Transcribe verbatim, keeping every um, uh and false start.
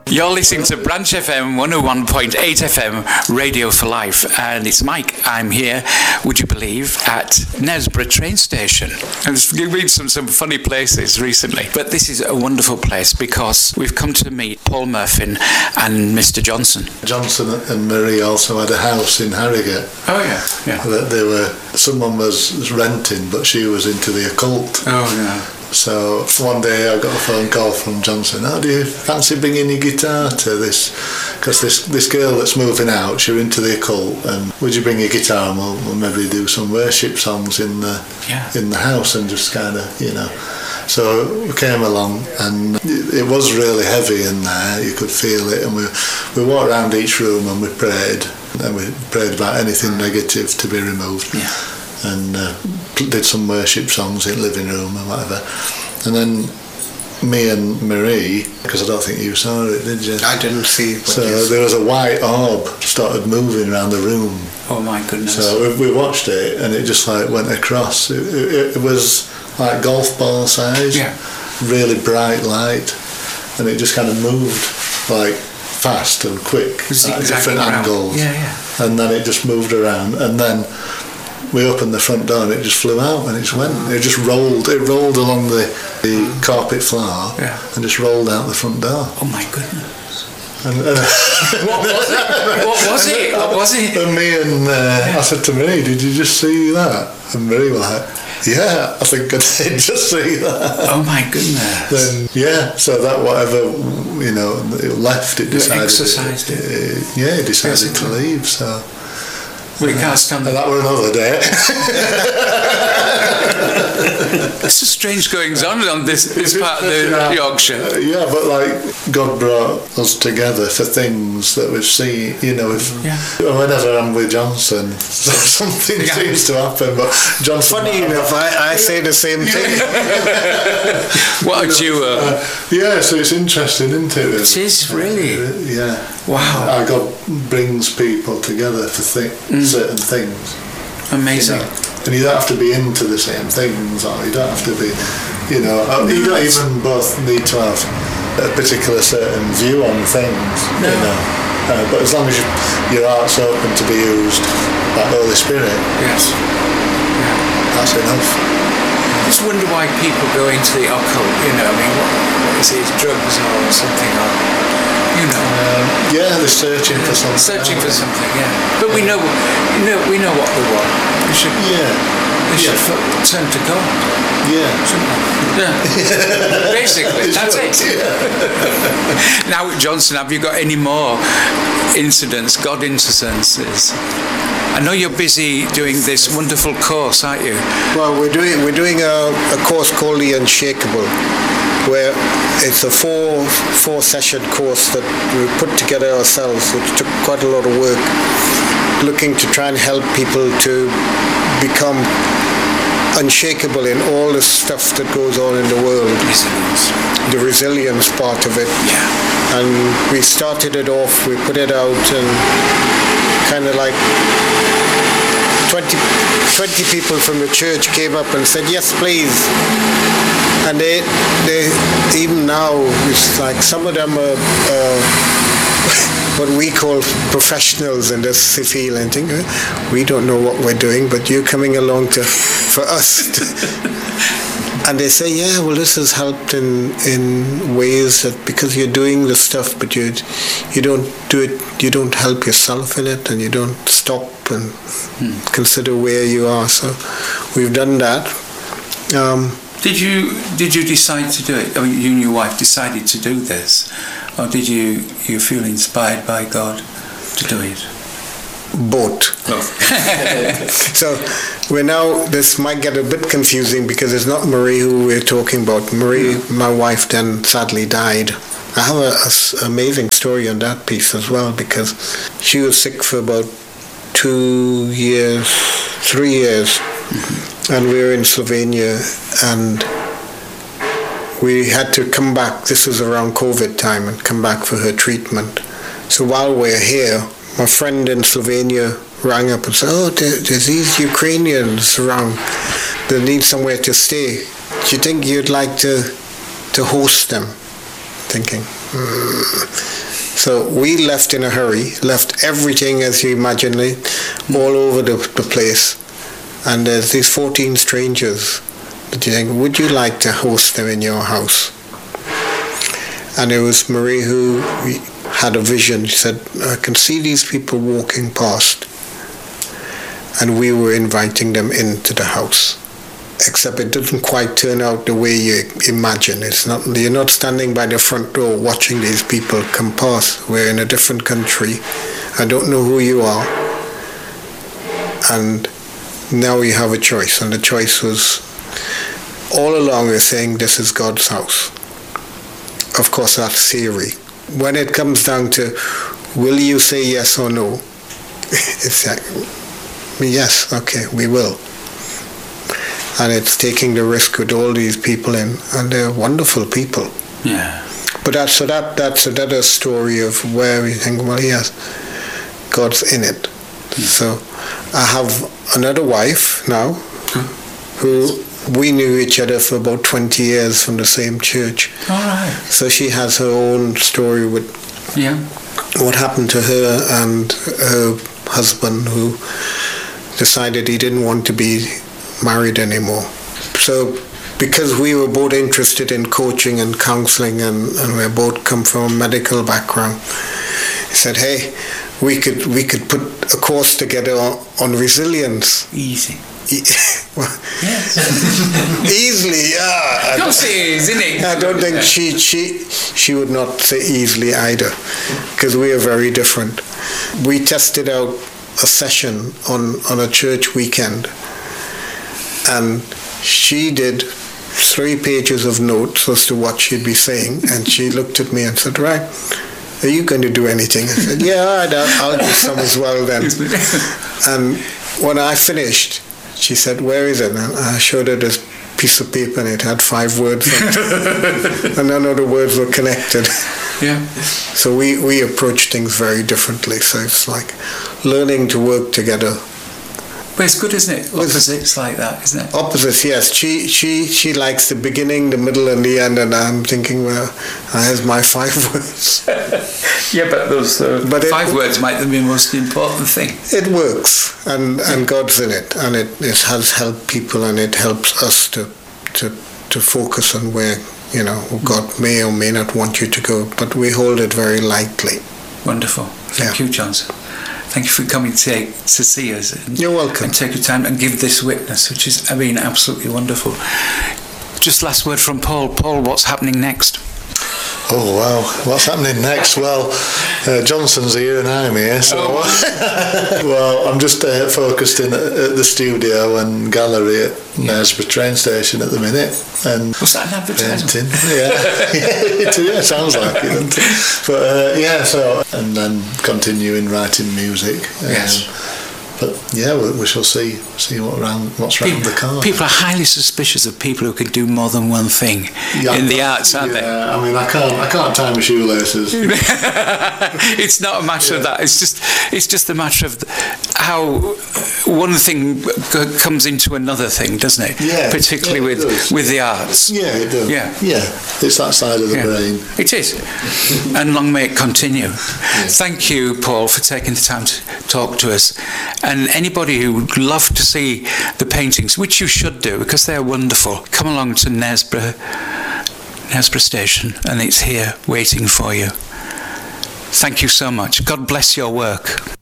You're listening to Branch F M one oh one point eight F M, Radio for Life, and it's Mike. I'm here, would you believe, at Knaresborough train station. And we've been some, some funny places recently, but this is a wonderful place because we've come to meet Paul Murphy and Mister Johnson. Johnson and Marie also had a house in Harrogate. Oh yeah, yeah. That they were, someone was renting, but she was into the occult. Oh yeah. So one day I got a phone call from Johnson. Oh, do you fancy bringing your guitar to this? Because this this girl that's moving out, she's into the occult, and would you bring your guitar and we'll, we'll maybe do some worship songs in the yeah. in the house and just kind of, you know. So we came along, and it was really heavy in there. You could feel it, and we we walked around each room and we prayed, and we prayed about anything negative to be removed. Yeah. And uh, did some worship songs in the living room and whatever. And then me and Marie, because I don't think you saw it, did you? I didn't see it. So there was a white orb started moving around the room. Oh my goodness. So we, we watched it, and it just like went across. It, it, it was like golf ball size, yeah. Really bright light, and it just kind of moved like fast and quick at exactly different around. angles. Yeah, yeah. And then it just moved around, and then we opened the front door and it just flew out, and it just went. It just rolled. It rolled along the, the carpet floor, yeah. and just rolled out the front door. Oh my goodness! And, uh, what was it? What was it? What was it? And me and uh, I said to Marie, "Did you just see that?" And Marie was like, "Yeah, I think I did just see that." Oh my goodness! Then yeah, so that whatever you know it left, it decided. You exercised it. it, it yeah, it decided yes, to leave. So. We can't stand that. That were another day. It's a strange goings on on this, this part of the yeah. Yorkshire. Uh, yeah, but like God brought us together for things that we've seen. You know, if yeah. whenever I'm with Johnson, something yeah. seems to happen. But Johnson. Funny enough, I, I say the same thing. What a duo! Uh, yeah, so it's interesting, isn't it? It is really. Uh, yeah. Wow. How God brings people together for thi- mm. certain things. Amazing. You know? And you don't have to be into the same things, or you don't have to be, you know, you don't even both need to have a particular certain view on things, no. you know. Uh, but as long as you, your heart's open to be used by Holy Spirit, yes, yeah. that's enough. I just wonder why people go into the occult, you know, I mean, what, what is it, drugs or something, or, you know. Um, yeah, they're searching for something. Searching for something, yeah. But we know, you know, we know what they want. We should, yeah. we should yeah. f- turn to God. Yeah. Yeah. Basically, that's it. Yeah. Now, Johnson, have you got any more incidents, God incidences? I know you're busy doing this wonderful course, aren't you? Well, we're doing we're doing a, a course called The Unshakable, where it's a four four session course that we put together ourselves, which took quite a lot of work, looking to try and help people to become unshakable in all the stuff that goes on in the world. Resilience. The resilience part of it. Yeah. And we started it off, we put it out, and kind of like twenty, twenty people from the church came up and said, yes, please. And they, they even now, it's like some of them are uh, what we call professionals in this field, and think, we don't know what we're doing, but you're coming along to for us. To, and they say, yeah, well, this has helped in in ways that because you're doing the stuff, but you you don't do it, you don't help yourself in it, and you don't stop and hmm. consider where you are. So we've done that. Um, Did you did you decide to do it? I mean, you and your wife decided to do this, or did you you feel inspired by God to do it? Both. Oh. So we're now. This might get a bit confusing because it's not Marie who we're talking about. Marie, yeah. My wife, then sadly died. I have an amazing story on that piece as well, because she was sick for about two years, three years. Mm-hmm. And we were in Slovenia, and we had to come back. This was around COVID time, and come back for her treatment. So while we're here, my friend in Slovenia rang up and said, oh, there, there's these Ukrainians around that need somewhere to stay. Do you think you'd like to to host them? Thinking, hmm. So we left in a hurry, left everything as you imagine it, all over the, the place. And there's these fourteen strangers that you think, would you like to host them in your house? And it was Marie who had a vision. She said, I can see these people walking past. And we were inviting them into the house. Except it didn't quite turn out the way you imagine. It's not, you're not standing by the front door watching these people come past. We're in a different country. I don't know who you are. And now you have a choice. And the choice was, all along we're saying this is God's house. Of course, that's theory. When it comes down to, will you say yes or no? It's like, yes, okay, we will. And it's taking the risk with all these people in, and they're wonderful people. Yeah. But that's so that that's another story of where we think, well, yes, God's in it. Yeah. So I have another wife now, huh? who we knew each other for about twenty years from the same church. All right. So she has her own story with yeah. what happened to her and her husband, who decided he didn't want to be married anymore. So because we were both interested in coaching and counseling, and, and we both come from a medical background, he said, hey, we could we could put a course together on, on resilience. Easy. E- well, yes. Easily, yeah. Don't say easy, isn't it? I don't think she she she would not say easily either, because we are very different. We tested out a session on, on a church weekend, and she did three pages of notes as to what she'd be saying, and she looked at me and said, right, are you going to do anything? I said, yeah, all right, I'll, I'll do some as well then. And when I finished, she said, where is it? And I showed her this piece of paper, and it had five words on it. And none of the words were connected. Yeah. So we, we approach things very differently. So it's like learning to work together. But it's good, isn't it? Opposites like that, isn't it? Opposites, yes. She she she likes the beginning, the middle, and the end, and I'm thinking, well, here's my five words. Yeah, but those uh, but five it, words might be the most important thing. It works, and, and God's in it, and it, it has helped people, and it helps us to to to focus on where, you know, God may or may not want you to go, but we hold it very lightly. Wonderful. Thank yeah. you, Johnson. Thank you for coming to, to see us. And, You're welcome. And take your time and give this witness, which is, I mean, absolutely wonderful. Just last word from Paul. Paul, what's happening next? Oh, wow. What's happening next? Well, uh, Johnson's here and I'm here, so... Oh. Well, I'm just uh, focused in at, at the studio and gallery at Knaresborough train station at the minute. And was that an advertisement? Yeah. yeah, it, yeah, it sounds like it, doesn't it? But, uh, yeah, so... And then continuing writing music. Um, yes. But yeah, we, we shall see see what around what's around people, the corner. People are highly suspicious of people who can do more than one thing yeah, in the arts, aren't yeah, they? I mean, I can't I can't tie my shoelaces. It's not a matter yeah. of that. It's just it's just a matter of how one thing comes into another thing, doesn't it? Yeah. Particularly yeah, with with the arts. Yeah, it does. Yeah. Yeah. It's that side of the yeah. brain. It is. And long may it continue. Yeah. Thank you, Paul, for taking the time to talk to us. And anybody who would love to see the paintings, which you should do because they're wonderful, come along to Knaresborough, Knaresborough Station, and it's here waiting for you. Thank you so much. God bless your work.